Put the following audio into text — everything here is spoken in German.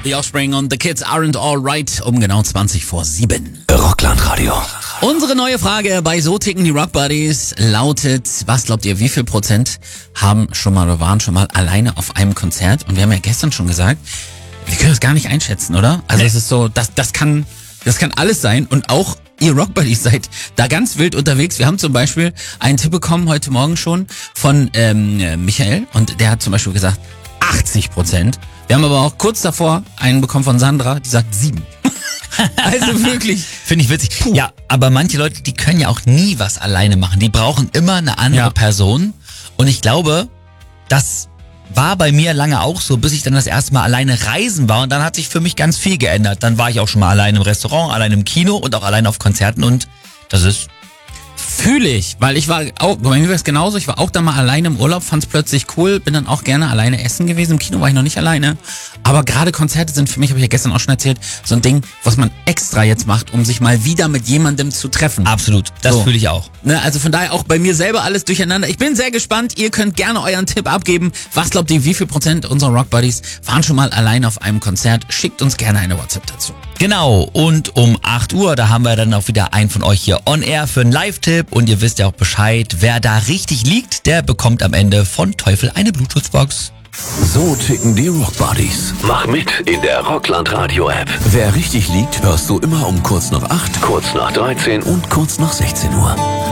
The Offspring und The Kids Aren't Alright um genau 7:20. Rockland-Radio. Unsere neue Frage bei So ticken die Rock Buddies lautet, was glaubt ihr, wie viel Prozent haben schon mal oder waren schon mal alleine auf einem Konzert? Und wir haben ja gestern schon gesagt, wir können das gar nicht einschätzen, oder? Also es ist so, das kann alles sein und auch ihr Rock Buddies seid da ganz wild unterwegs. Wir haben zum Beispiel einen Tipp bekommen heute Morgen schon von Michael und der hat zum Beispiel gesagt 80%. Wir haben aber auch kurz davor einen bekommen von Sandra, die sagt 7. Also wirklich. Finde ich witzig. Puh. Ja, aber manche Leute, die können ja auch nie was alleine machen. Die brauchen immer eine andere Person. Und ich glaube, das war bei mir lange auch so, bis ich dann das erste Mal alleine reisen war. Und dann hat sich für mich ganz viel geändert. Dann war ich auch schon mal allein im Restaurant, allein im Kino und auch allein auf Konzerten. Und das ist... Fühle ich, weil ich war auch, bei mir war es genauso, ich war auch da mal alleine im Urlaub, fand es plötzlich cool, bin dann auch gerne alleine essen gewesen, im Kino war ich noch nicht alleine, aber gerade Konzerte sind für mich, habe ich ja gestern auch schon erzählt, so ein Ding, was man extra jetzt macht, um sich mal wieder mit jemandem zu treffen. Absolut, das fühle ich auch. Ne, also von daher auch bei mir selber alles durcheinander. Ich bin sehr gespannt, ihr könnt gerne euren Tipp abgeben. Was glaubt ihr, wie viel Prozent unserer Rock Buddies waren schon mal alleine auf einem Konzert? Schickt uns gerne eine WhatsApp dazu. Genau, und um 8 Uhr, da haben wir dann auch wieder einen von euch hier on air für einen Live-Tipp und ihr wisst ja auch Bescheid, wer da richtig liegt, der bekommt am Ende von Teufel eine Bluetooth-Box. So ticken die Rock Buddies. Mach mit in der Rockland-Radio-App. Wer richtig liegt, hörst du immer um kurz nach 8, kurz nach 13 und kurz nach 16 Uhr.